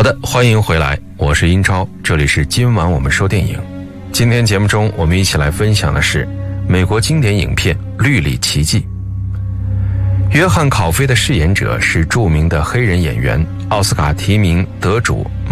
的，欢迎回来，我是英超，这里是今晚我们说电影。今天节目中我们一起来分享的是美国经典影片《绿里奇迹》。约翰·考菲的饰演者是著名的黑人演员、奥斯卡提名得主